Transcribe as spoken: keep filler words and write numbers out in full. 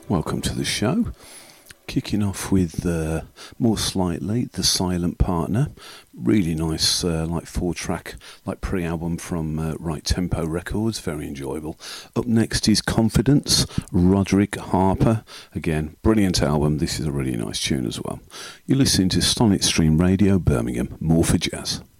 Welcome to the show. Kicking off with uh, More Slightly, The Silent Partner. Really nice, uh, like four-track, like pre-album from uh, Right Tempo Records. Very enjoyable. Up next is Confidence, Roderick Harper. Again, brilliant album. This is a really nice tune as well. You're listening to Sonic Stream Radio, Birmingham. More for jazz.